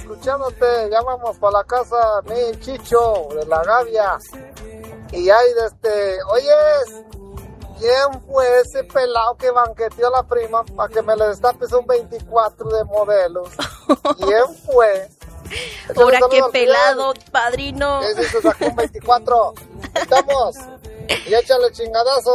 escuchándote. Ya vamos para la casa, mi Chicho, de la Gavia. Y ahí oyes, ¿quién fue ese pelado que banqueteó a la prima para que me le destapes un 24 de modelos? ¿Quién fue? Ahora qué pelado, padrino. Ese se sacó un 24. Estamos. Y échale chingadazo.